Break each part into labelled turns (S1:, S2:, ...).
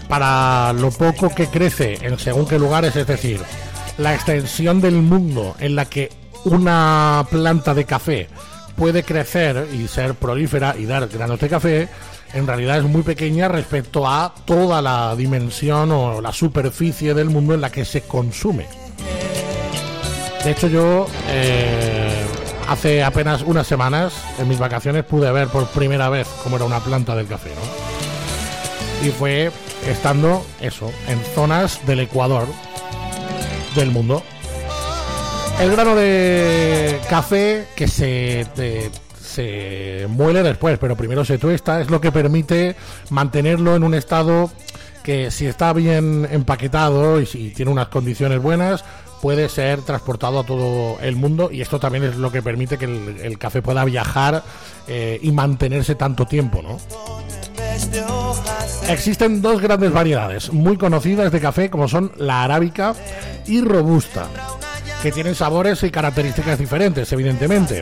S1: para lo poco que crece en según qué lugares, es decir, la extensión del mundo en la que una planta de café puede crecer y ser prolífera y dar granos de café, en realidad es muy pequeña respecto a toda la dimensión o la superficie del mundo en la que se consume. De hecho, yo hace apenas unas semanas, en mis vacaciones, pude ver por primera vez cómo era una planta del café, ¿no? Y fue estando, eso, en zonas del Ecuador del mundo. El grano de café que se muele después, pero primero se tuesta, es lo que permite mantenerlo en un estado que, si está bien empaquetado y si tiene unas condiciones buenas, puede ser transportado a todo el mundo, y esto también es lo que permite que el café pueda viajar y mantenerse tanto tiempo, ¿no? Existen dos grandes variedades muy conocidas de café, como son la arábica y robusta, que tienen sabores y características diferentes, evidentemente.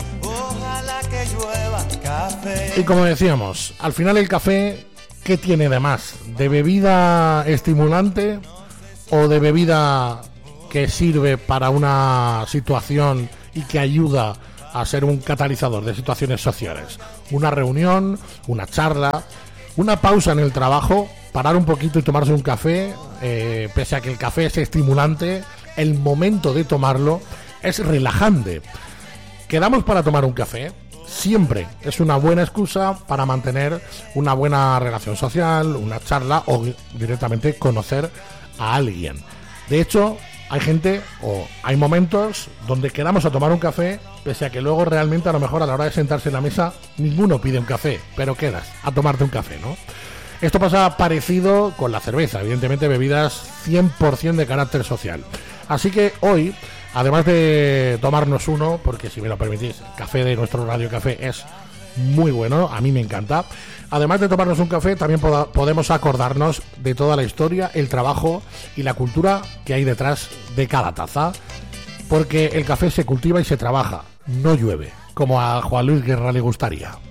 S1: Y como decíamos, al final el café, ¿qué tiene de más? ¿De bebida estimulante o de bebida que sirve para una situación y que ayuda a ser un catalizador de situaciones sociales? Una reunión, una charla, una pausa en el trabajo, parar un poquito y tomarse un café, pese a que el café es estimulante, el momento de tomarlo es relajante. ¿Quedamos para tomar un café? Siempre es una buena excusa para mantener una buena relación social, una charla o directamente conocer a alguien. De hecho, hay gente o hay momentos donde quedamos a tomar un café, pese a que luego realmente a lo mejor a la hora de sentarse en la mesa ninguno pide un café, pero quedas a tomarte un café, ¿no? Esto pasa parecido con la cerveza, evidentemente bebidas 100% de carácter social. Así que hoy, además de tomarnos uno, porque si me lo permitís, el café de nuestro Radio Café es muy bueno, a mí me encanta. Además de tomarnos un café, también podemos acordarnos de toda la historia, el trabajo y la cultura que hay detrás de cada taza, porque el café se cultiva y se trabaja, no llueve, como a Juan Luis Guerra le gustaría.